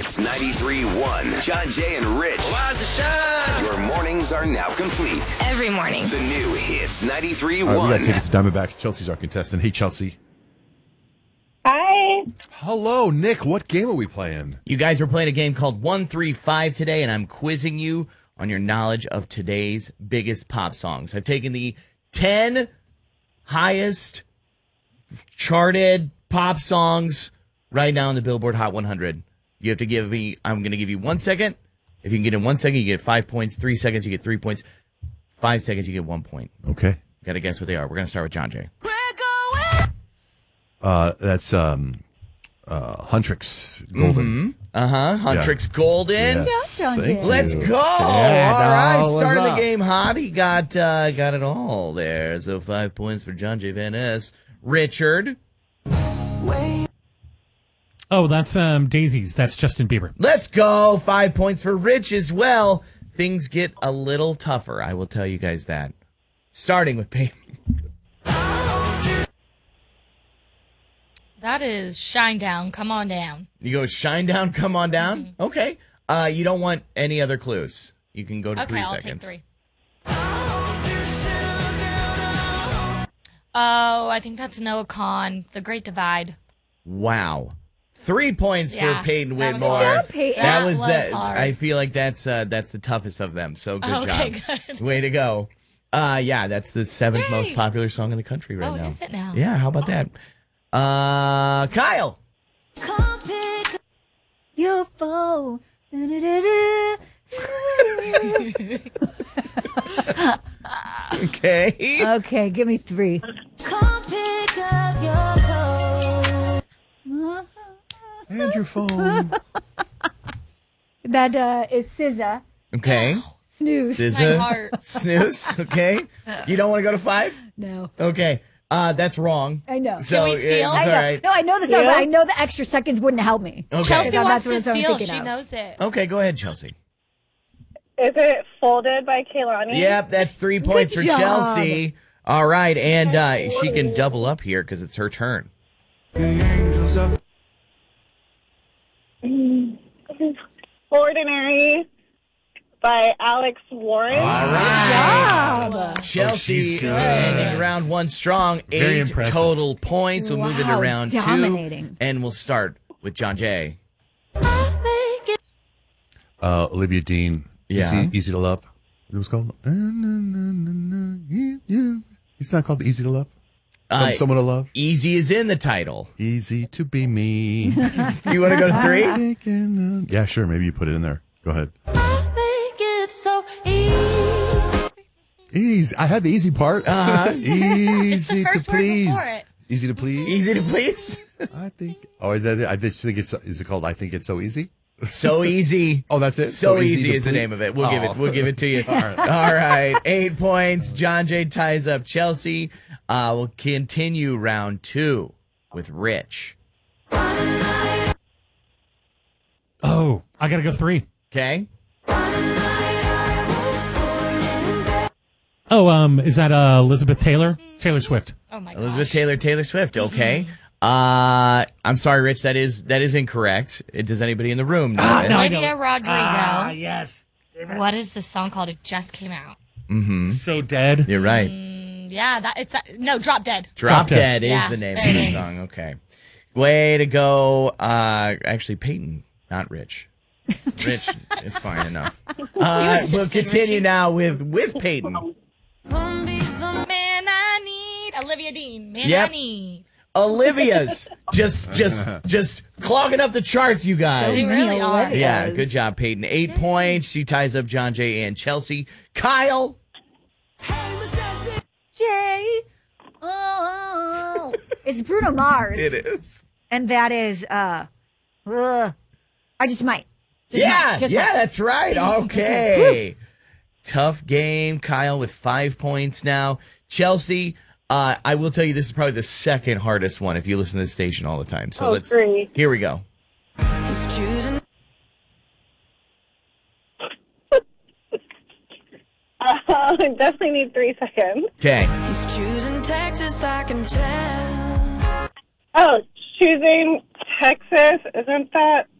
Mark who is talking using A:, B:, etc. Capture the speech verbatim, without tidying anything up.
A: Hits ninety-three point one. John, Jay, and Rich. Your mornings are now complete.
B: Every morning.
A: The new Hits ninety-three
C: All
A: point
C: right,
A: one.
C: we got tickets to Diamondbacks. Chelsea's our contestant. Hey, Chelsea.
D: Hi.
C: Hello, Nick. What game are we playing?
E: You guys are playing a game called one three five today, and I'm quizzing you on your knowledge of today's biggest pop songs. I've taken the ten highest charted pop songs right now on the Billboard Hot one hundred. You have to give me, I'm going to give you one second. If you can get in one second, you get five points. Three seconds, you get three points. Five seconds, you get one point.
C: Okay.
E: Got to guess what they are. We're going to start with John Jay.
C: Uh, that's um, uh, Huntrix Golden.
E: Uh-huh. Huntrix Golden.
C: Yes.
F: John
C: Thank
F: Jay.
E: Let's
C: you.
E: go.
C: Yeah,
E: All right.
C: no, what's
E: Starting the
C: up?
E: game hot. He got uh, got it all there. So five points for John J. Van Ness. Richard.
G: Oh, that's um, Daisies. That's Justin Bieber.
E: Let's go. Five points for Rich as well. Things get a little tougher. I will tell you guys that. Starting with Peyton.
B: That is Shine Down. Come on down.
E: You go Shine Down, Come On Down. Mm-hmm. Okay. Uh, you don't want any other clues. You can go to
B: okay,
E: three
B: I'll
E: seconds.
B: take three. Oh, I think that's Noah Kahan, The Great Divide.
E: Wow. Three points
B: Yeah,
E: for Peyton
B: that was
E: Whitmore.
B: hard.
F: Good job, Peyton.
E: That
B: That
E: was
B: was
E: that.
B: hard.
E: I feel like that's uh, that's the toughest of them. So good
B: Okay,
E: job.
B: good.
E: Way to go. Uh, yeah, that's the seventh
B: Yay.
E: most popular song in the country right
B: Oh,
E: now.
B: is it now?
E: Yeah, how about that? Uh, Kyle.
F: Your phone.
E: Okay.
F: Okay, give me three.
C: And your phone.
F: That uh, is S Z A.
E: Okay.
F: Snooze.
B: My
E: S Z A.
B: heart.
E: Snooze. Okay. You don't want to go to five?
F: No.
E: Okay. Uh, that's wrong.
F: I know.
E: So
B: Can we steal?
E: it's
F: I
E: all
F: know.
E: right.
F: No, I know the song,
D: Yeah.
F: but I know the extra seconds wouldn't help me.
E: Okay.
B: Chelsea
F: That's
B: wants
F: what
B: to
F: I'm
B: steal.
F: thinking
B: She
F: of.
B: knows it.
E: Okay, go ahead, Chelsea.
D: Is it Folded by Kehlani?
E: Yep, that's three points for
F: job.
E: Chelsea. All right, and uh, she can double up here because it's her turn.
D: Ordinary by Alex Warren.
E: All right.
F: Job.
E: Chelsea
C: she's good.
E: ending round one strong.
G: Very
E: Eight
G: impressive.
E: total points. We'll move into
F: Wow,
E: round
F: dominating.
E: two. And we'll start with John Jay.
C: Uh, Olivia Dean.
E: Yeah.
C: Easy, Easy to Love. It was called. It's not called Easy to Love. Some,
E: Uh,
C: someone to love.
E: Easy is in the title.
C: Easy to be me.
E: Do you want to go to three?
C: Yeah, sure. Maybe you put it in there. Go ahead. Easy. I had the easy part.
E: Uh-huh.
C: Easy
B: first
C: to
B: word
C: please.
B: before it.
C: Easy to please.
E: Easy to please?
C: I think. Oh, is that, I just think it's. Is it called? I think it's so easy.
E: So easy.
C: Oh, that's it.
E: So, easy,
C: to
E: is the
C: please?
E: name of it. We'll give
C: Oh.
E: it. We'll give it to you. All right. All right. Eight points. John Jay ties up Chelsea. Uh, we'll continue round two with Rich.
G: Oh, I got to go three.
E: Okay.
G: Oh, um, is that uh, Elizabeth Taylor? Taylor Swift.
B: Oh my god.
E: Elizabeth Taylor, Taylor Swift. Okay. Uh, I'm sorry, Rich. That is that is incorrect. It, does anybody in the room know it?
G: no. I
B: Olivia Rodrigo.
G: yes.
B: What is the song called? It just came out.
G: So dead.
E: You're right.
B: Yeah, that it's uh, no Drop Dead.
E: Drop,
G: Drop
E: Dead,
G: Dead.
E: is
B: Yeah,
E: the name of
B: there
E: the
B: it is.
E: song. Okay. Way to go. Uh, actually, Peyton, not Rich. Rich, it's fine enough. Uh,
B: assisted,
E: we'll continue
B: Richie.
E: now with with Peyton.
B: Man, I need Olivia Dean. Man,
E: Yep.
B: I need.
E: Olivia's just just just clogging up the charts, you
B: They
E: guys.
B: really are.
E: Yeah, good job, Peyton. Eight points. She ties up John Jay and Chelsea. Kyle.
F: Jay. Oh. It's Bruno Mars.
E: It is.
F: And that is, uh, uh I just might. Just
E: Yeah,
F: might. Just
E: yeah,
F: might.
E: that's right. Okay. Tough game. Kyle with five points now. Chelsea, uh, I will tell you this is probably the second hardest one if you listen to the station all the time. So
D: Oh,
E: let's
D: great.
E: here we go.
D: Uh, definitely need three seconds.
E: Okay.
H: He's choosing Texas, I can tell.
D: Oh, choosing Texas. Isn't that